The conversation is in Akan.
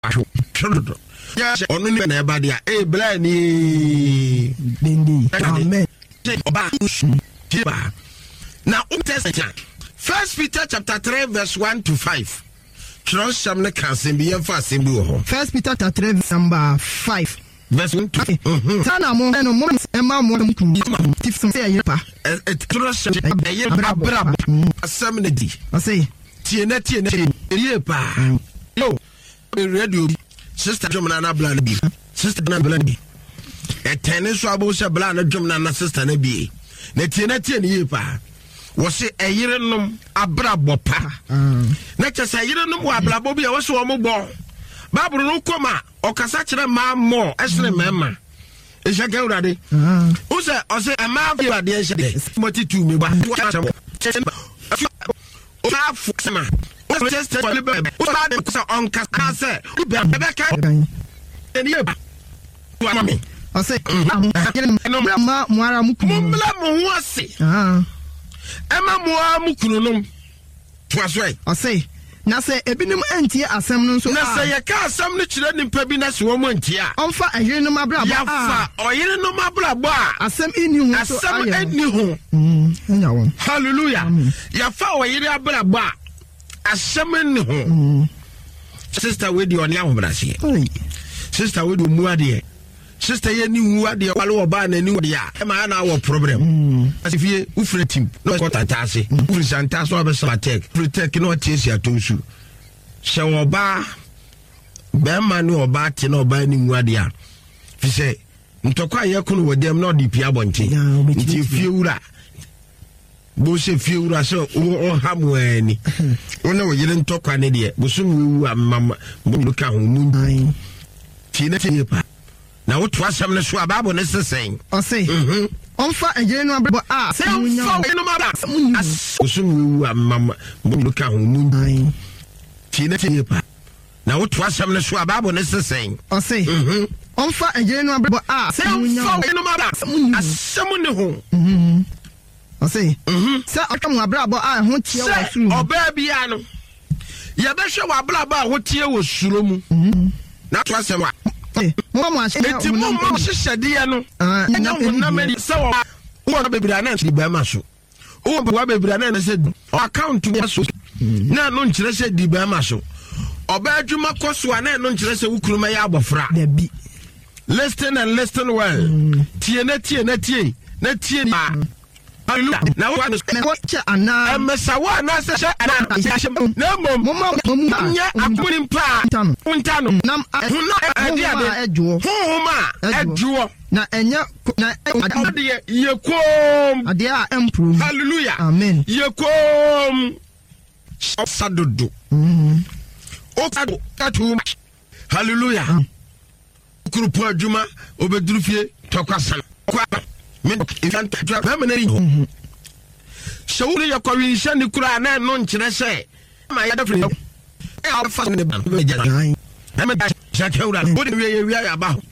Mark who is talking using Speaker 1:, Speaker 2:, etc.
Speaker 1: Yes, only nebadia. Eh, Blanny. Amen. Now, First Peter chapter 3, verse 1 to 5. Trust Shamne can be a fast symbol.
Speaker 2: First Peter chapter 3, number 5.
Speaker 1: Verse 1 to 5.
Speaker 2: Tana mo no mo emma mo no tifum say yepa.
Speaker 1: Trust Shamne Assembledy.
Speaker 2: I say,
Speaker 1: Tiena yepa. Yo, radio. Sister Jomana Blanabi. Sister Blanabi. A tennis wabos a blana Jomana sister Nabi. Netiena yepa. Was it a year num abrabopa? Nature say you don't know what Blabobi was so mobile. Babru no coma or Casatra ma more as a mamma. Is a girl ready? Who said, I say, a man be at the end of the day. What to me, but what's just a little bit on Casa? I say, Emma Mukunum. Twas right.
Speaker 2: I say, Nasa Ebinum Antia Assembly. So
Speaker 1: Nasa Yaka, some children in Pebinas woman tia.
Speaker 2: Onfa a year no mabra.
Speaker 1: Or you know Mabra.
Speaker 2: Assem in you.
Speaker 1: Assem in you. Hallelujah. Yafa or you are Assem in you. Sister with you on Yambrasi. Sister with Muadia. Sister, you knew what the Walo ban and knew the our problem. As if you ufret him, no what I say. Ufrisantas over take. Protect no taste your tosu. So bar Berman or bat no binding wadia. He say, Ntoka yakun with them not the Piabonti. It's a few. Bose few so or hamweni. Oh no, you didn't talk an idiot. Busum, mamma, Buluka, moon. Tina. Now what was some Swababo saying?
Speaker 2: I say, Onfa a general say,
Speaker 1: Mamma, Buluka, moon. Tina. Now what was some Swababo saying?
Speaker 2: I say, Onfa a general say,
Speaker 1: someone home.
Speaker 2: I say, Sir, I come about I want you or babyano. Yabesha Wablaba, what year was Shulum? Not was some. Mamma, it's a mom, sister Diano. No, so what a baby I answered by Masu. Oh, but what baby I said, account to us. No, non, she said, the Bamaso. Or bad you make us one and non, she said, Ukrumaya fra. Listen and listen well. Tianeti, Netia. Now what is Anna Messawa Nasa No Mama I'm putting pa Untano Nam Edua na enya na yekom adia improve hallelujah amen yekom sadodo okado tatu hallelujah kurupu aduma obedurufie tokwasana kwa men ifanta dra meneri shawuri yakori shani kura na no nkyere se ma ya dafre e afa ne ban me jara na me da shakura bodi we ya ba